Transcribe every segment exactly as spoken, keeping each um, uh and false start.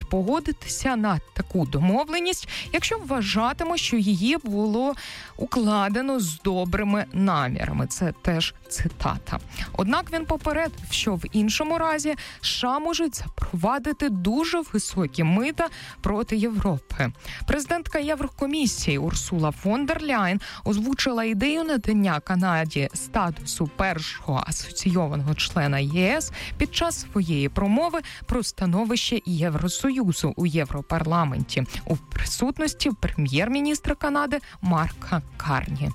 погодитися на таку домовленість, якщо вважатиме, що її було укладено з добрими намірами. Це теж цитата. Однак він попередив, що в іншому разі США можуть запровадити дуже високі мита проти Європи. Президентка Єврокомісії Урсула фон дер Ляєн озвучила ідею надання Канаді статусу першого асоційованого члена ЄС під час своєї промови про становище Євросоюзу у Європарламенті у присутності прем'єр-міністра Канади Марка Карні.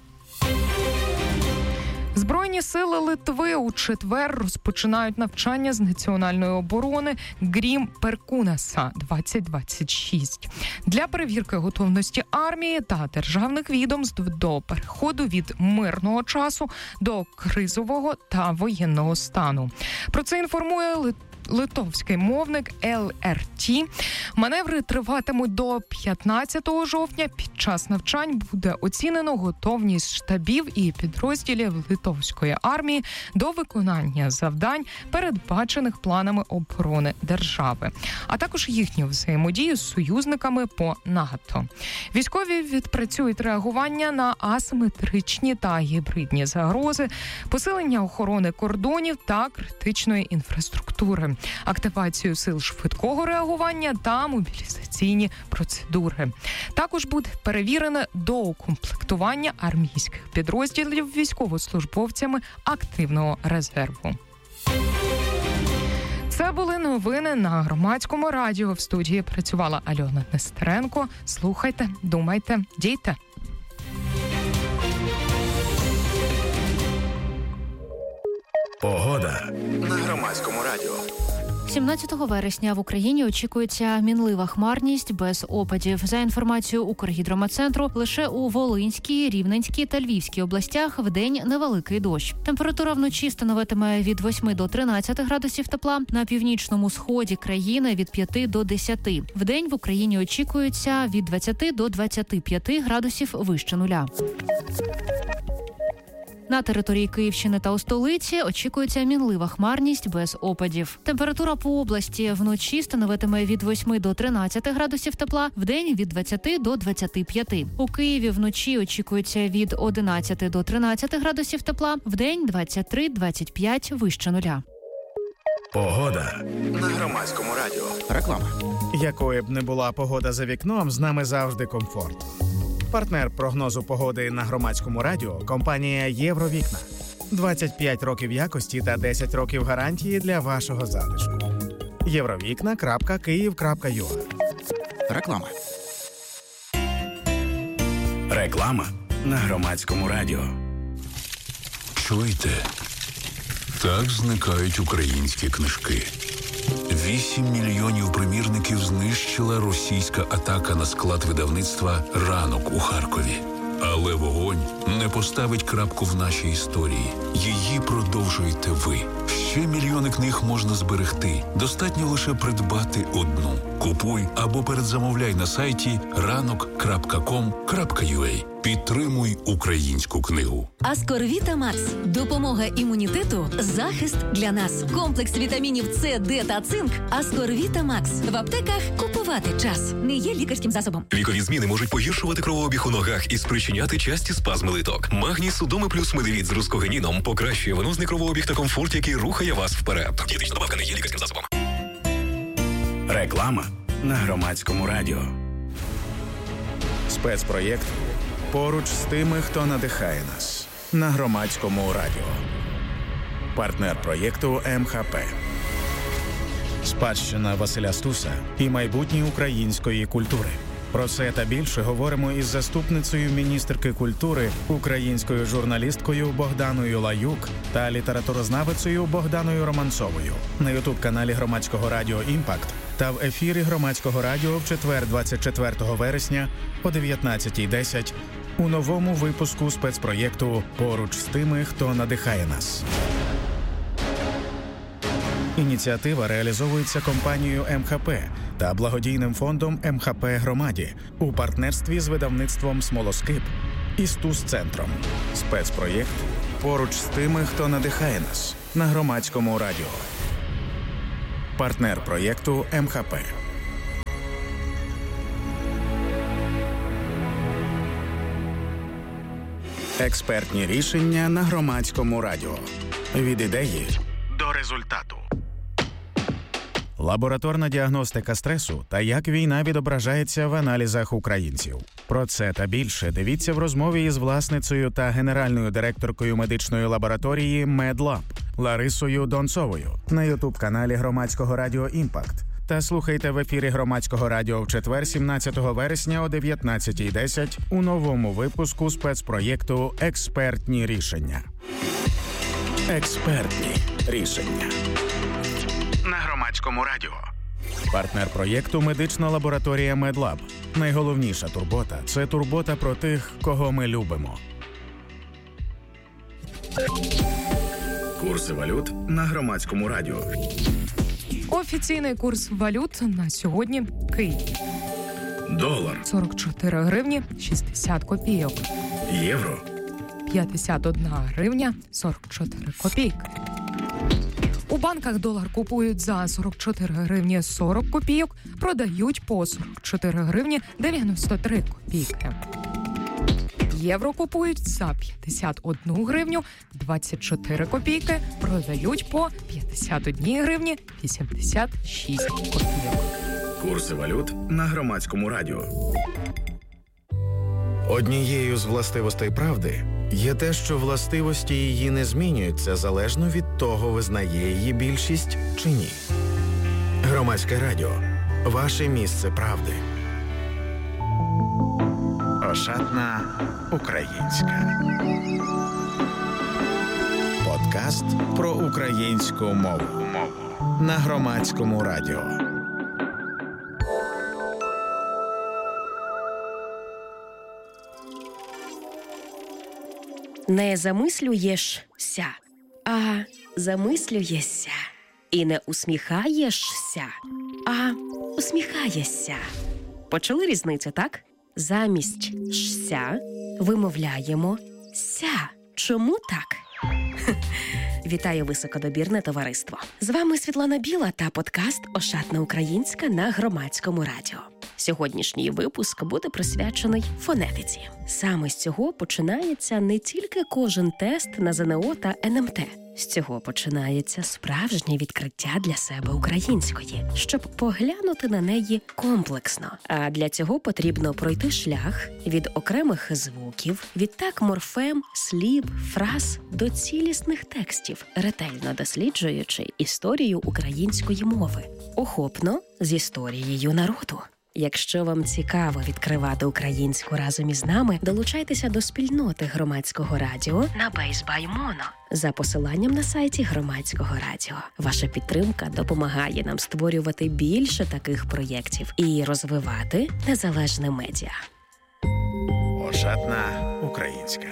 Збройні сили Литви у четвер розпочинають навчання з національної оборони Грім Перкунаса двадцять двадцять шість для перевірки готовності армії та державних відомств до переходу від мирного часу до кризового та воєнного стану. Про це інформує Литва. Литовський мовник ел ер ті. Маневри триватимуть до п'ятнадцятого жовтня. Під час навчань буде оцінено готовність штабів і підрозділів литовської армії до виконання завдань, передбачених планами оборони держави, а також їхню взаємодію з союзниками по НАТО. Військові відпрацюють реагування на асиметричні та гібридні загрози, посилення охорони кордонів та критичної інфраструктури, активацію сил швидкого реагування та мобілізаційні процедури. Також буде перевірене доукомплектування армійських підрозділів військовослужбовцями активного резерву. Це були новини на Громадському радіо. В студії працювала Альона Нестеренко. Слухайте, думайте, дійте. Погода на Громадському радіо. сімнадцятого вересня в Україні очікується мінлива хмарність без опадів. За інформацією Укргідрометцентру, лише у Волинській, Рівненській та Львівській областях вдень невеликий дощ. Температура вночі становитиме від восьми до тринадцяти градусів тепла, на північному сході країни від п'яти до десяти. Вдень в Україні очікується від двадцяти до двадцяти п'яти градусів вище нуля. На території Київщини та у столиці очікується мінлива хмарність без опадів. Температура по області вночі становитиме від восьми до тринадцяти градусів тепла, вдень від двадцяти до двадцяти п'яти. У Києві вночі очікується від одинадцяти до тринадцяти градусів тепла, вдень двадцять три - двадцять п'ять вище нуля. Погода на Громадському радіо. Реклама. Якою б не була погода за вікном, з нами завжди комфорт. Партнер прогнозу погоди на Громадському радіо – компанія «Євровікна». двадцять п'ять років якості та десять років гарантії для вашого затишку. євровікна крапка київ крапка ю а. Реклама. Реклама на Громадському радіо. Чуєте? Так зникають українські книжки. Вісім мільйонів примірників знищила російська атака на склад видавництва «Ранок» у Харкові. Але вогонь не поставить крапку в нашій історії. Її продовжуєте ви. Ще мільйони книг можна зберегти. Достатньо лише придбати одну. Купуй або передзамовляй на сайті ранок крапка ком крапка ю а. Підтримуй українську книгу. Аскорвіта Макс. Допомога імунітету. Захист для нас. Комплекс вітамінів С, Д та цинк. Аскорвіта Макс. В аптеках купувати час. Не є лікарським засобом. Вікові зміни можуть погіршувати кровообіг у ногах і спричиняти часті спазми литок. Магній Судоми плюс медивіт з рускогеніном покращує венозний кровообіг та комфорт, який рухає вас вперед. Дієтична добавка не є лікарським засобом. Реклама на Громадському радіо. Спецпроєкт «Поруч з тими, хто надихає нас» на Громадському радіо. Партнер проєкту ем ха пе. Спадщина Василя Стуса і майбутнє української культури. Про це та більше говоримо із заступницею міністерки культури, українською журналісткою Богданою Лаюк та літературознавицею Богданою Романцовою на ютуб-каналі Громадського радіо «Імпакт» та в ефірі Громадського радіо в четвер двадцять четвертого вересня о дев'ятнадцятій десять у новому випуску спецпроєкту «Поруч з тими, хто надихає нас». Ініціатива реалізовується компанією ем ха пе та благодійним фондом ем ха пе Громаді у партнерстві з видавництвом «Смолоскип» і Стус-центром. Спецпроєкт «Поруч з тими, хто надихає нас» на Громадському радіо. Партнер проєкту ем ха пе. Експертні рішення на Громадському радіо. Від ідеї до результату. Лабораторна діагностика стресу та як війна відображається в аналізах українців. Про це та більше дивіться в розмові із власницею та генеральною директоркою медичної лабораторії «Медлаб» Ларисою Донцовою на ютуб-каналі Громадського радіо «Імпакт». Та слухайте в ефірі Громадського радіо в четвер, сімнадцятого вересня о дев'ятнадцятій десять у новому випуску спецпроєкту «Експертні рішення». Експертні рішення на Громадському радіо. Партнер проєкту – медична лабораторія «Медлаб». Найголовніша турбота – це турбота про тих, кого ми любимо. Курси валют на Громадському радіо. Офіційний курс валют на сьогодні – Київ. Долар. сорок чотири гривні шістдесят копійок. Євро. п'ятдесят одна гривня сорок чотири копійки. У банках долар купують за сорок чотири гривні сорок копійок, продають по сорок чотири гривні дев'яносто три копійки. Євро купують за п'ятдесят одну гривню двадцять чотири копійки, продають по п'ятдесят одні гривні вісімдесят шість копійок. Курси валют на Громадському радіо. Однією з властивостей правди є те, що властивості її не змінюються залежно від того, визнає її більшість чи ні. Громадське радіо. Ваше місце правди. Ошатна українська. Подкаст про українську мову. На Громадському радіо. Не замислюєшся, а замислюєшся. І не усміхаєшся, а усміхаєшся. Почули різницю, так? Замість «ся» вимовляємо «ся». Чому так? Вітаю високодобірне товариство. З вами Світлана Біла та подкаст «Ошатна українська» на Громадському радіо. Сьогоднішній випуск буде присвячений фонетиці. Саме з цього починається не тільки кожен тест на ЗНО та ен ем те. З цього починається справжнє відкриття для себе української, щоб поглянути на неї комплексно. А для цього потрібно пройти шлях від окремих звуків, відтак морфем, слів, фраз до цілісних текстів, ретельно досліджуючи історію української мови, охопно з історією народу. Якщо вам цікаво відкривати українську разом із нами, долучайтеся до спільноти Громадського радіо на Бейсбаймоно за посиланням на сайті Громадського радіо. Ваша підтримка допомагає нам створювати більше таких проєктів і розвивати незалежне медіа. Ошатна українська.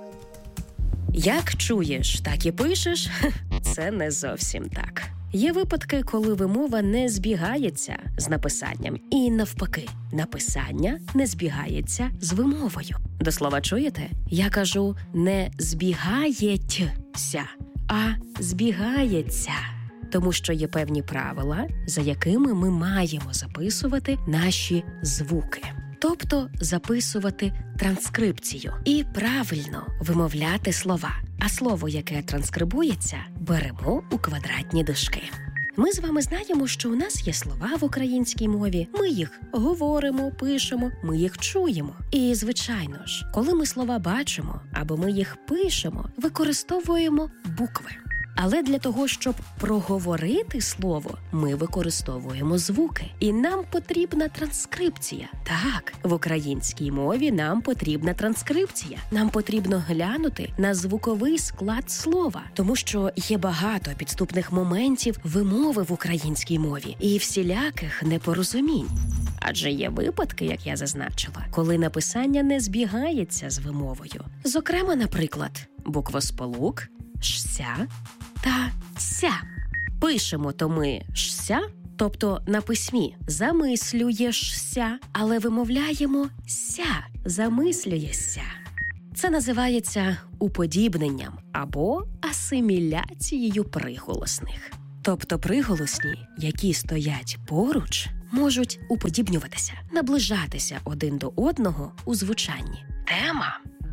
Як чуєш, так і пишеш? Це не зовсім так. Є випадки, коли вимова не збігається з написанням. І навпаки, написання не збігається з вимовою. До слова, чуєте? Я кажу не збігається, а збігається. Тому що є певні правила, за якими ми маємо записувати наші звуки. Тобто записувати транскрипцію і правильно вимовляти слова. А слово, яке транскрибується, беремо у квадратні дужки. Ми з вами знаємо, що у нас є слова в українській мові. Ми їх говоримо, пишемо, ми їх чуємо. І, звичайно ж, коли ми слова бачимо або ми їх пишемо, використовуємо букви. Але для того, щоб проговорити слово, ми використовуємо звуки. І нам потрібна транскрипція. Так, в українській мові нам потрібна транскрипція. Нам потрібно глянути на звуковий склад слова. Тому що є багато підступних моментів вимови в українській мові і всіляких непорозумінь. Адже є випадки, як я зазначила, коли написання не збігається з вимовою. Зокрема, наприклад, буквосполук «шся» та «ся». Пишемо то ми «шся», тобто на письмі «замислюєшся», але вимовляємо «ся», «замислюєшся». Це називається уподібненням або асиміляцією приголосних. Тобто приголосні, які стоять поруч, можуть уподібнюватися, наближатися один до одного у звучанні. Тема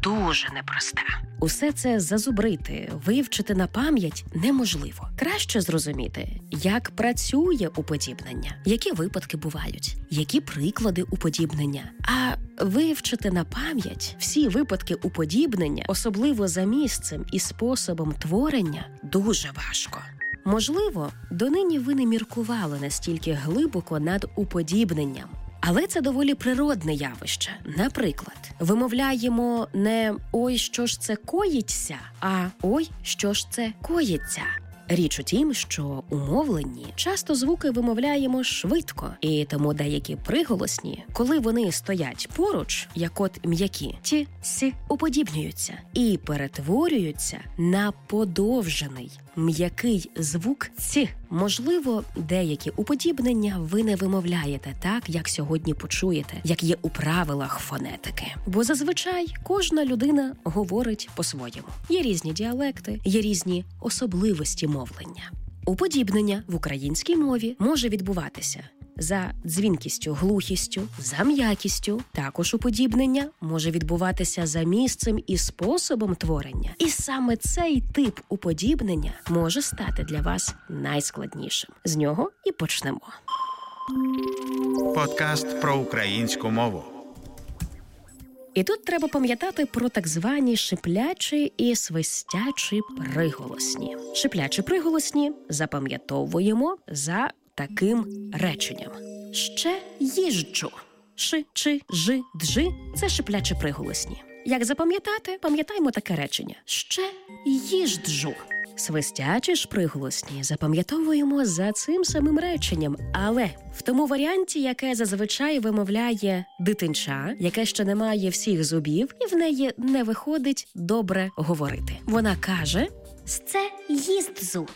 дуже непроста. Усе це зазубрити, вивчити на пам'ять неможливо. Краще зрозуміти, як працює уподібнення, які випадки бувають, які приклади уподібнення. А вивчити на пам'ять всі випадки уподібнення, особливо за місцем і способом творення, дуже важко. Можливо, донині ви не міркували настільки глибоко над уподібненням. Але це доволі природне явище. Наприклад, вимовляємо не «ой, що ж це коїться», а «ой, що ж це коїться». Річ у тім, що у мовленні часто звуки вимовляємо швидко, і тому деякі приголосні, коли вони стоять поруч, як от м'які, ті, сі, уподібнюються і перетворюються на подовжений м'який звук ці. Можливо, деякі уподібнення ви не вимовляєте так, як сьогодні почуєте, як є у правилах фонетики. Бо зазвичай кожна людина говорить по-своєму. Є різні діалекти, є різні особливості мовлення. Уподібнення в українській мові може відбуватися за дзвінкістю, глухістю, за м'якістю. Також уподібнення може відбуватися за місцем і способом творення. І саме цей тип уподібнення може стати для вас найскладнішим. З нього і почнемо. Подкаст про українську мову. І тут треба пам'ятати про так звані шиплячі і свистячі приголосні. Шиплячі приголосні запам'ятовуємо за таким реченням. Ще їжджу. Ши, чи, жи, джи – це шиплячі приголосні. Як запам'ятати? Пам'ятаємо таке речення. Ще їжджу. Свистячі ж приголосні запам'ятовуємо за цим самим реченням, але в тому варіанті, яке зазвичай вимовляє дитинча, яке ще не має всіх зубів, і в неї не виходить добре говорити. Вона каже «сце їздзу».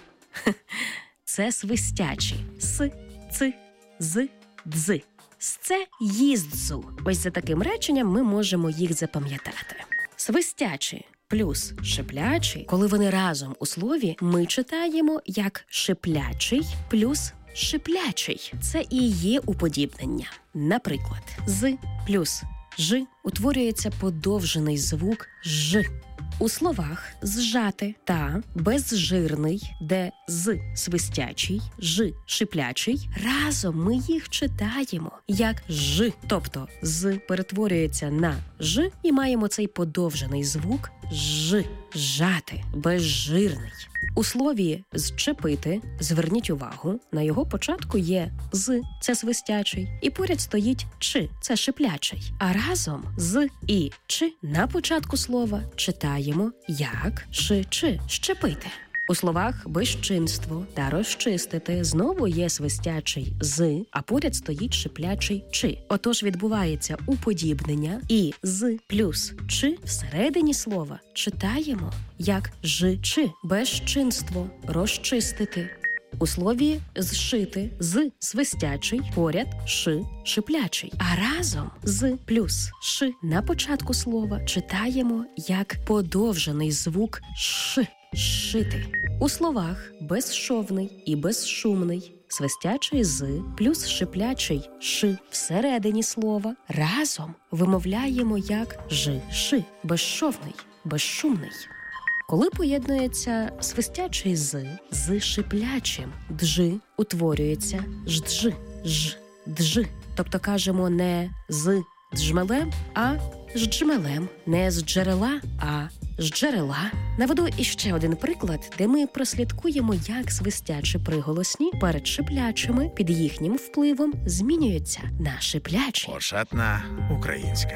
Це свистячі. С, ц, з, дз. Сце їздзу. Ось за таким реченням ми можемо їх запам'ятати. Свистячі плюс шиплячий, коли вони разом у слові, ми читаємо як шиплячий плюс шиплячий. Це і є уподібнення. Наприклад, з плюс ж утворюється подовжений звук ж. У словах «зжати» та «безжирний», де «з» свистячий, «ж» шиплячий, разом ми їх читаємо як «ж». Тобто «з» перетворюється на «ж» і маємо цей подовжений звук «ж» – «жати», «безжирний». У слові «зчепити» зверніть увагу, на його початку є «з» – це свистячий, і поряд стоїть «чи» – це шиплячий. А разом «з» і «чи» на початку слова читаємо як «ши-чи» – «щепити». У словах «безчинство» та «розчистити» знову є свистячий «з», а поряд стоїть шиплячий «чи». Отож відбувається уподібнення, і «з» плюс «чи» всередині слова читаємо як «жи-чи» – «безчинство», «розчистити». У слові «зшити» «з» свистячий, поряд «ши» шиплячий. А разом «з» плюс «ши» на початку слова читаємо як подовжений звук «ш» – «шити». У словах «безшовний» і «безшумний» свистячий «з» плюс шиплячий «ш» всередині слова разом вимовляємо як «жи-ши» – «безшовний», «безшумний». Коли поєднується свистячий «з» з шиплячим «джи», утворюється «жджи», «ж», «джи». Тобто кажемо не «з джмелем», а «з джмелем», не «з джерела», а «з джерела». Наведу іще один приклад, де ми прослідкуємо, як свистячі приголосні перед шиплячими під їхнім впливом змінюються на шиплячі. Ошатна українська.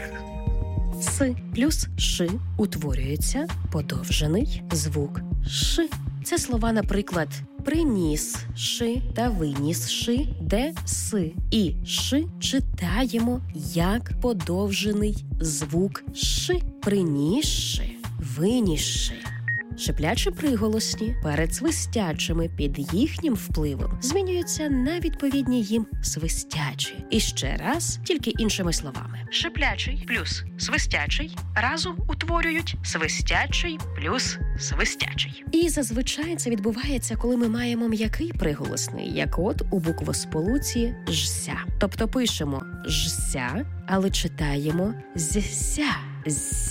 «С» плюс «ш» утворюється подовжений звук «ш». Це слова, наприклад, «приніс ши» та «виніс ши», де «с» і «ш» читаємо як подовжений звук «ш». «Принісши», «винісши». Шиплячі приголосні перед свистячими під їхнім впливом змінюються на відповідні їм свистячі. І ще раз, тільки іншими словами. Шиплячий плюс свистячий разом утворюють свистячий плюс свистячий. І зазвичай це відбувається, коли ми маємо м'який приголосний, як от у буквосполуці «жся». Тобто пишемо «жся», але читаємо «зся», «зся».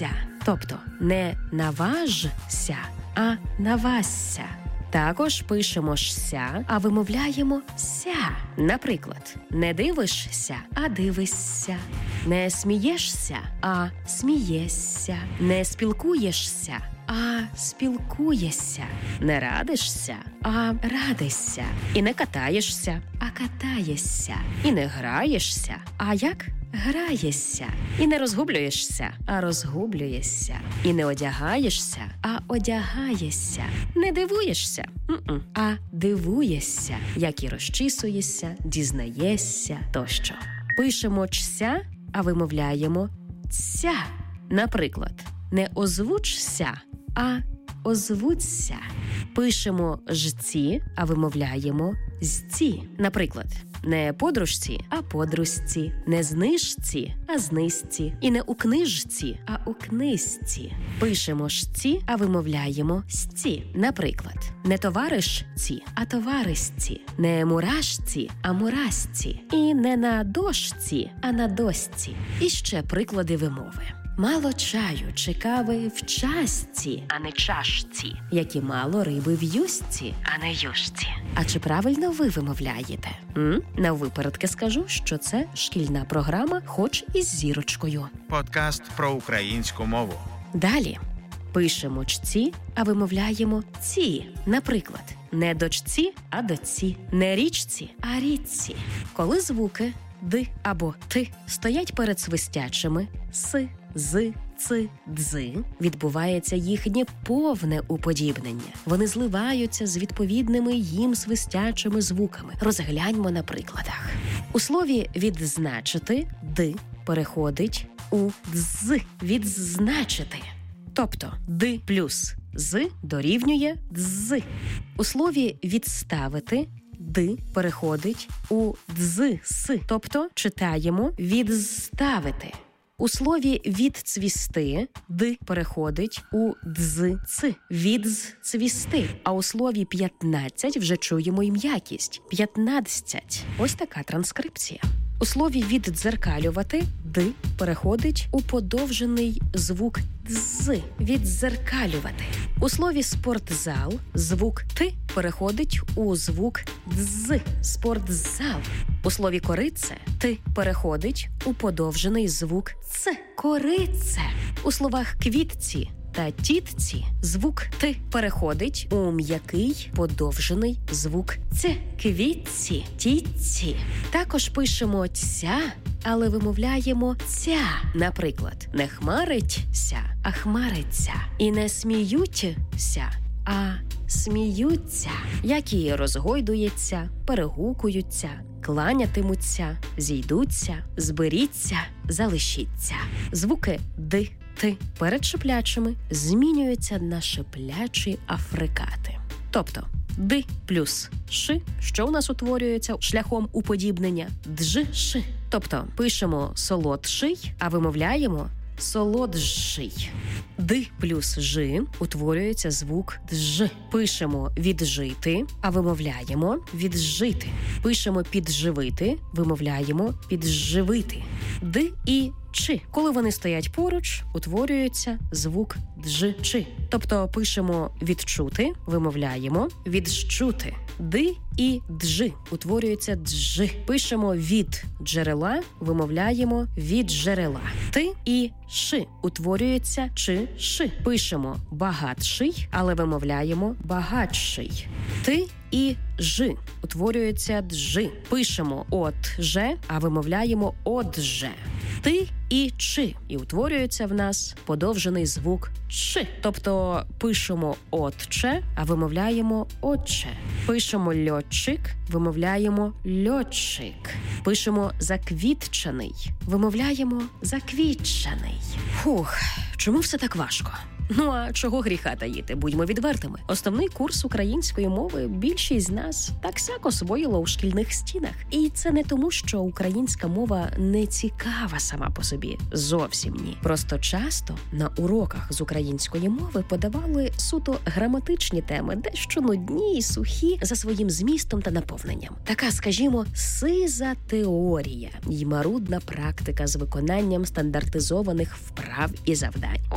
Тобто не наважся, а навасься. Також пишемо «ся», а вимовляємо «ся». Наприклад, не дивишся, а дивишся. Не смієшся, а смієшся. Не спілкуєшся, а спілкуєшся. Не радишся, а радишся. І не катаєшся, а катаєшся. І не граєшся, а як? Граєшся. І не розгублюєшся, а розгублюєшся. І не одягаєшся, а одягаєшся. Не дивуєшся, м-м, а дивуєшся. Як і розчісуєшся, дізнаєшся тощо. Пишемо «чся», а вимовляємо «ця». Наприклад, не озвучся, а озвуться. Пишемо «жці», а вимовляємо «зці». Наприклад, не подружці, а подружці, не знижці, а знизці, і не у книжці, а у книжці. Пишемо «шці», а вимовляємо «сці». Наприклад, не товаришці, а товариськці, не мурашці, а мурасці, і не на дошці, а на досці. І ще приклади вимови. Мало чаю чи кави в чашці, а не чашці, як і мало риби в юшці, а не юшці. А чи правильно ви вимовляєте? М? Наввипередки скажу, що це шкільна програма, хоч із зірочкою. Подкаст про українську мову. Далі. Пишемо «чці», а вимовляємо «ці». Наприклад, не дочці, а доці, не річці, а річці. Коли звуки «д» або «т» стоять перед свистячими «с», «з», «ц», «дзи», відбувається їхнє повне уподібнення. Вони зливаються з відповідними їм свистячими звуками. Розгляньмо на прикладах. У слові «відзначити» «д» переходить у «дз» – «відзначити». Тобто «д» плюс «з» дорівнює «дз». У слові «відставити» «д» переходить у «дз-с», тобто читаємо «відставити». У слові «відцвісти» «д» переходить у «дз-ц» – «відцвісти». А у слові «п'ятнадцять» вже чуємо і м'якість – «п'ятнадцять». Ось така транскрипція. У слові «віддзеркалювати» «д» переходить у подовжений звук «дз» – «віддзеркалювати». У слові «спортзал» звук «т» переходить у звук «дз» – «спортзал». У слові «корице» «т» переходить у подовжений звук «ц» – «корице». У словах «квітці» та «тітці» звук «т» переходить у м'який подовжений звук «ц» – «квітці», «тітці». Також пишемо «ця», але вимовляємо «ця». Наприклад, не хмариться, а хмариться. І не сміються, а сміються. Які розгойдуються, перегукуються, кланятимуться, зійдуться, зберіться, залишіться. Звуки «д», «т» перед шиплячими змінюються на шиплячі африкати. Тобто «д» плюс «ш», що у нас утворюється шляхом уподібнення «дж-ш». Тобто пишемо «солодший», а вимовляємо «солодший». «Д» плюс «ж» утворюється звук «дж». Пишемо «віджити», а вимовляємо «віджити». Пишемо «підживити», вимовляємо «підживити». «Д» і «ч». Коли вони стоять поруч, утворюється звук «дж-ч». Тобто пишемо «відчути», вимовляємо «відчути». «Д» і «дж» утворюється «дж». Пишемо «від джерела», вимовляємо «від джерела». «Т» і «ш» утворюється «чи-ш». Пишемо «багатший», але вимовляємо «багатший». «Т» і «ж» утворюється «дж». Пишемо «от-же», а вимовляємо «от-же». «Ти» і «чи» і утворюється в нас подовжений звук «ч». Тобто пишемо «отче», а вимовляємо «отче». Пишемо «льотчик», вимовляємо «льотчик». Пишемо «заквітчаний», вимовляємо «заквітчаний». Фух, чому все так важко? Ну а чого гріха таїти, будьмо відвертими. Основний курс української мови більшість з нас так-сяк освоїла у шкільних стінах. І це не тому, що українська мова не цікава сама по собі. Зовсім ні. Просто часто на уроках з української мови подавали суто граматичні теми, дещо нудні і сухі за своїм змістом та наповненням. Така, скажімо, сиза теорія й марудна практика з виконанням стандартизованих вправ і завдань. Ось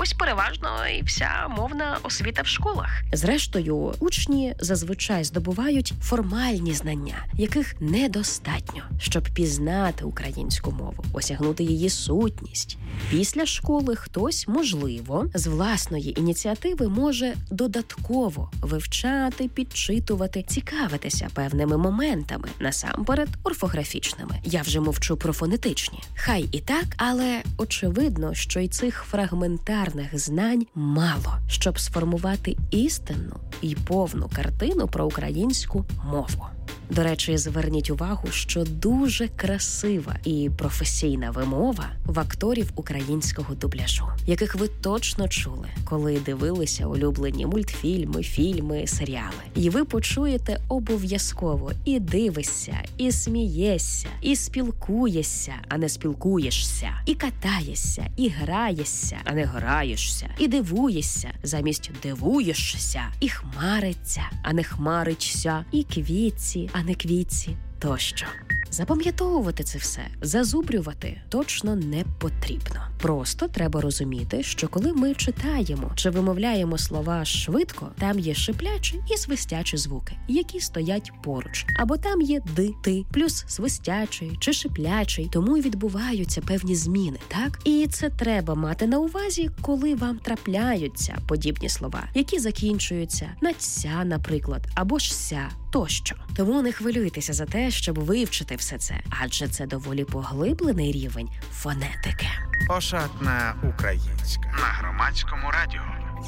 ось переважно і вся мовна освіта в школах. Зрештою, учні зазвичай здобувають формальні знання, яких недостатньо, щоб пізнати українську мову, осягнути її сутність. Після школи хтось, можливо, з власної ініціативи може додатково вивчати, підчитувати, цікавитися певними моментами, насамперед орфографічними. Я вже мовчу про фонетичні. Хай і так, але очевидно, що й цих фрагментарних знань мало, щоб сформувати істинну і повну картину про українську мову. До речі, зверніть увагу, що дуже красива і професійна вимова в акторів українського дубляжу, яких ви точно чули, коли дивилися улюблені мультфільми, фільми, серіали. І ви почуєте обов'язково і дивишся, і смієшся, і спілкуєшся, а не спілкуєшся, і катаєшся, і граєшся, а не граєшся, і дивуєшся, замість дивуєшся, і хмариться, а не хмариться, і квітці, а не квітці, тощо. Запам'ятовувати це все, зазубрювати точно не потрібно. Просто треба розуміти, що коли ми читаємо чи вимовляємо слова швидко, там є шиплячі і свистячі звуки, які стоять поруч. Або там є ди, ти, плюс свистячий чи шиплячий, тому й відбуваються певні зміни, так? І це треба мати на увазі, коли вам трапляються подібні слова, які закінчуються на «ся», наприклад, або ж «ся», тощо. Тому не хвилюйтеся за те, щоб вивчити все це, адже це доволі поглиблений рівень фонетики. Ошатна українська на Громадському радіо.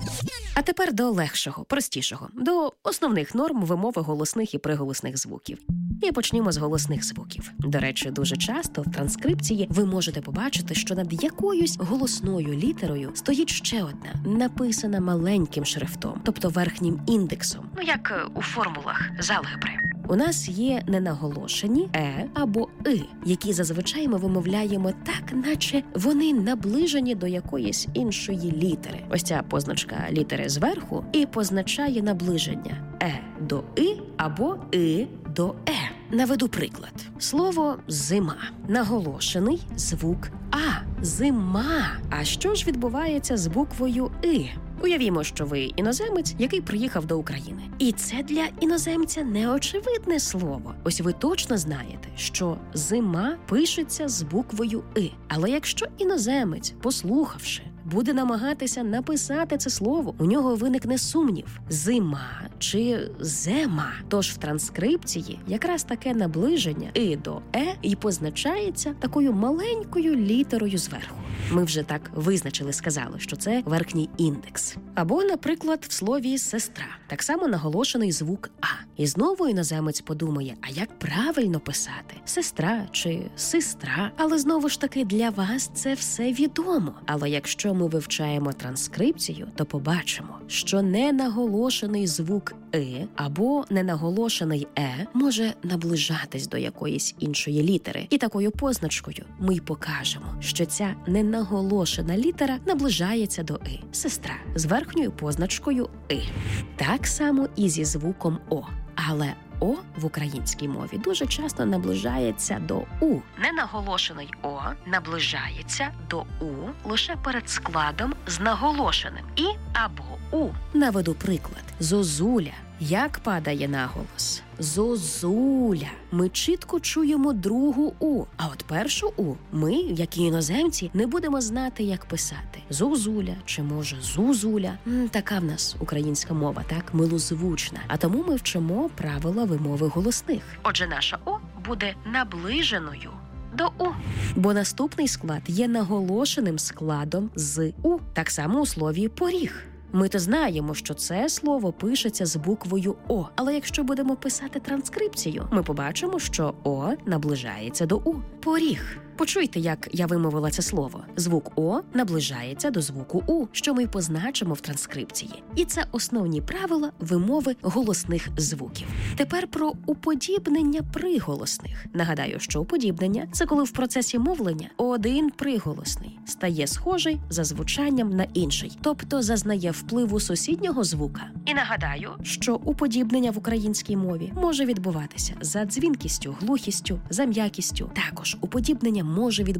А тепер до легшого, простішого, до основних норм вимови голосних і приголосних звуків. І почнімо з голосних звуків. До речі, дуже часто в транскрипції ви можете побачити, що над якоюсь голосною літерою стоїть ще одна, написана маленьким шрифтом, тобто верхнім індексом, ну як у формулах з алгебри. У нас є ненаголошені «е» або «и», які зазвичай ми вимовляємо так, наче вони наближені до якоїсь іншої літери. Ось ця позначка літери зверху і позначає наближення «е» до «и» або «и» до «е». Наведу приклад. Слово «зима». Наголошений звук «а». Зима. А що ж відбувається з буквою «и»? Уявімо, що ви іноземець, який приїхав до України. І це для іноземця неочевидне слово. Ось ви точно знаєте, що зима пишеться з буквою «и». Але якщо іноземець, послухавши, буде намагатися написати це слово, у нього виникне сумнів – зима чи зема. Тож в транскрипції якраз таке наближення «и» до «е» і позначається такою маленькою літерою зверху. Ми вже так визначили, сказали, що це верхній індекс. Або, наприклад, в слові «сестра». Так само наголошений звук «а». І знову іноземець подумає, а як правильно писати? Сестра чи сестра? Але знову ж таки для вас це все відомо. Але якщо ми вивчаємо транскрипцію, то побачимо, що ненаголошений звук «и» або ненаголошений «е» може наближатись до якоїсь іншої літери. І такою позначкою ми й покажемо, що ця ненаголошена літера наближається до «и». Сестра з верхньою позначкою «и». Так само і зі звуком «о». Але «о» в українській мові дуже часто наближається до «у». Ненаголошений «о» наближається до «у» лише перед складом з наголошеним «і» або «у». Наведу приклад. Зозуля. Як падає наголос? Зозуля. Ми чітко чуємо другу «у», а от першу «у» ми, як і іноземці, не будемо знати, як писати. Зозуля чи, може, зузуля. М, така в нас українська мова, так, милозвучна. А тому ми вчимо правила вимови голосних. Отже, наша «о» буде наближеною до «у». Бо наступний склад є наголошеним складом з «у». Так само у слові «поріг». Ми-то знаємо, що це слово пишеться з буквою «о», але якщо будемо писати транскрипцію, ми побачимо, що «о» наближається до «у». Поріг. Почуйте, як я вимовила це слово. Звук «о» наближається до звуку «у», що ми позначимо в транскрипції. І це основні правила вимови голосних звуків. Тепер про уподібнення приголосних. Нагадаю, що уподібнення – це коли в процесі мовлення один приголосний стає схожий за звучанням на інший, тобто зазнає впливу сусіднього звука. І нагадаю, що уподібнення в українській мові може відбуватися за дзвінкістю, глухістю, за м'якістю. Також уподібнення може відбуватися